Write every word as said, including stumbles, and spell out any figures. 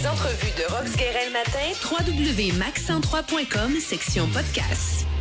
entrevues de Rox Guérin le matin, w w w point max cent trois point com, section podcast.